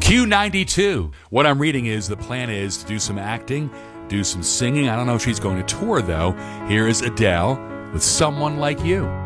Q92. What I'm reading is the plan is to do some acting, do some singing. I don't know if she's going to tour, though. Here is Adele with Someone Like You.